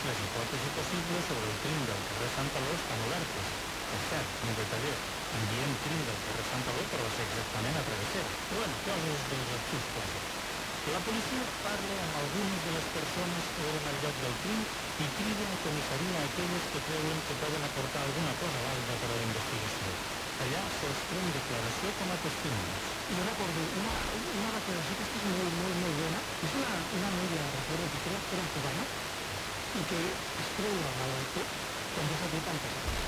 les hipòtesis possibles sobre el crim del carrer Santaló estan obertes. Per cert, un detallet, en diem crim del carrer Santaló, però va ser exactament a travessera. Però bueno, coses dels arxius clàssics. La policia parla amb algunes de les persones que eren al lloc del crim i crida a comissaria a aquelles que creuen que poden aportar alguna cosa vàlida per a la investigació. Allà se'ls pren declaració com a testimonis. Jo recordo una declaració que és molt bona. És una noia, recordo, que crec que era cubana i que es treu a l'alto quan ja s'ha fet tantes anys.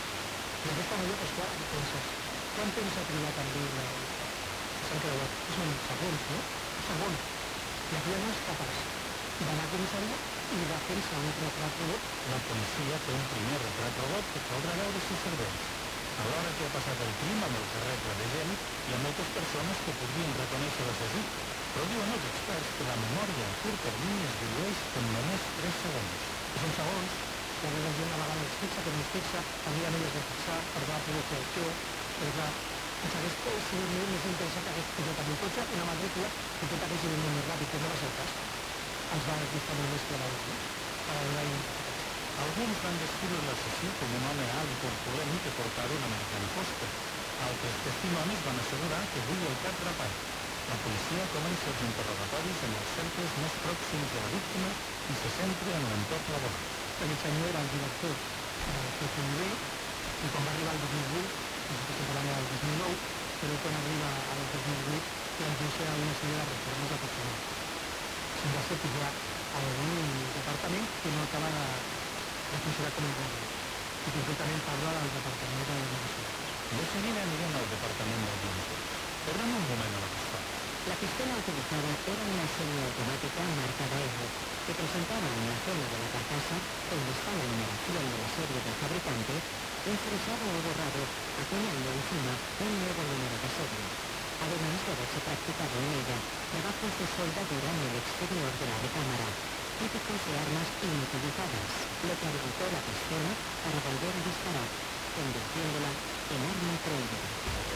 I aquesta noia, doncs clar, penses, quant temps ha trigat a dir s'han creuat? Són segons, no? Segons. I aquella no és capaç d'anar a comissària i de fer-se un retrat robot. La policia té un primer retrat robot que caldrà veure si serveix. A l'hora que ha passat el crim amb el carrer ple de gent, hi ha moltes persones que podrien reconèixer l'assassí, però diuen els experts que la memòria a curt termini es dilueix en només 3 segons. Que són segons, que la gent a vegades es fixa, que no es fixa, havia elles de fixar per va poder fer això, però clar, ens hagués sigut més interessant que hagués posat en un cotxe una matrícula i tot hagués sigut molt més ràpid, que no va ser el cas. Ens va costar molt més clavador, no? Per donar identificació. Alguns van descriure l'assassí com un home alt i corpulent que portava una americana fosca. Altres testimonis van assegurar que duia el cap rapat. La policia comença els interrogatoris en els cercles més pròxims de la víctima i se centra en l'entorn laboral. Aquest senyor era el director del CCIB i quan va arribar el 2008, nosaltres estem parlant del 2009, però quan arriba al 2008 planteja una sèrie de reformes al Parlament. Se'n va ser posar algun departament que no acaba de funcionar com el govern. I concretament parla del Departament de Negociacions. De seguida anirem al Departament del Bienestar. Tornem un moment a la pistola. La pistola utilizada era una semiautomática marca Daewoo que presentaba en la zona de la carcasa, donde está la numeración de la serie del fabricante, un frisado o borrado, acuñando encima un nuevo número de serie. Además de haberse practicado en ella trabajos de soldadura en el exterior de la recámara, típicos de armas inutilizadas, lo que habilitó la pistola para volver a disparar, convirtiéndola en arma prohibida.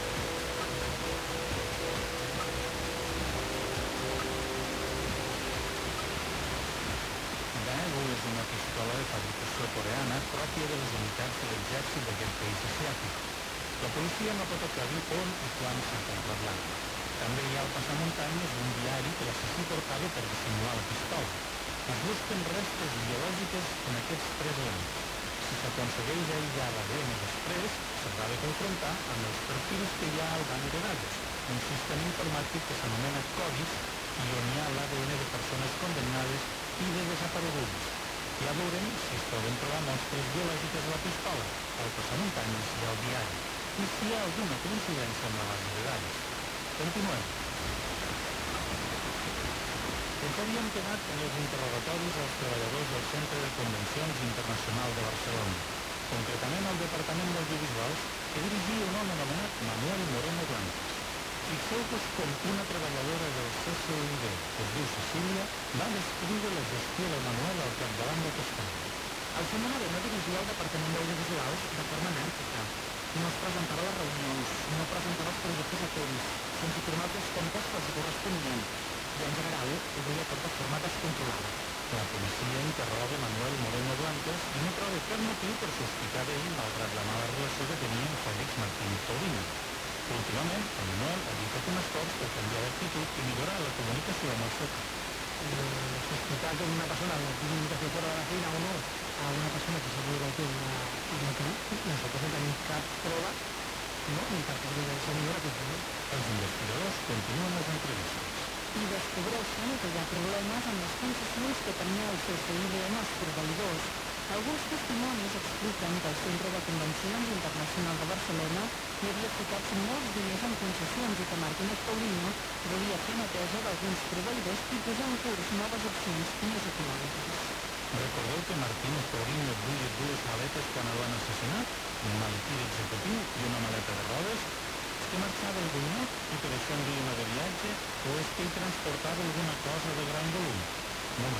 Daewoo és una pistola de fabricació coreana pròpia de les unitats de l'exèrcit d'aquest país asiàtic. La policia no pot aclarir on i quan s'ha comprat l'arma. També hi ha al passamuntanyes un diari que l'assassí portava per dissimular la pistola. Es busquen restes biològiques en aquests 3 elements. Si s'aconsegueix aïllar l'ADN després, s'haurà de confrontar amb els perfils que hi ha al banc de dades, un sistema informàtic que s'anomena CODIS i on hi ha l'ADN de persones condemnades i de desaparegudes. Ja veurem si es poden trobar mostres biològiques a la pistola, al passamuntanyes i al diari, i si hi ha alguna coincidència amb la base de dades. Continuem. Ens havíem quedat en els interrogatoris als treballadors del Centre de Convencions Internacional de Barcelona, concretament al Departament d'Audiovisuals, que dirigia un home anomenat Manuel Moreno Blanco. Fixeu-vos com una treballadora del CCIB, que es diu Cecília, va descriure la gestió de Manuel al capdavant d'aquest any. El seu manera no dirigia el Departament d'Audiovisuals de forma anàrquica. No es presentava a les reunions, no presentava els projectes a temps, sense firmar els descomptes que els corresponien, i en general ho veia tot de forma descontrolada. La policia interroga Manuel Moreno Blancas i no troba cap motiu per sospitar d'ell malgrat la mala relació que tenia amb Félix Martínez Paulino. Últimament, el Manuel havia fet un esforç per canviar d'actitud i millorar la comunicació amb el seu cap. Sospitar que una persona la comunicació fora de la feina o no a una persona que s'hauria de una crit, nosaltres no tenim cap prova, no? Ni per part de la senyora que és. Els investigadors continuen les entrevistes. I descobreixen que hi ha problemes amb les concessions que tenia el CCIB amb els proveïdors. Alguns testimonis expliquen que el Centre de Convencions Internacional de Barcelona hi havia ficat molts diners en concessions i que Martínez Paulino volia fer netesa d'alguns proveïdors i posar en curs noves opcions més econòmiques. Recordeu que Martínez Paulino duia 2 maletes quan el van assassinar? Un maletí d'executiu i una maleta de rodes? És que marxava algun lloc i per això en duia una de viatge? O és que hi transportava alguna cosa de gran volum?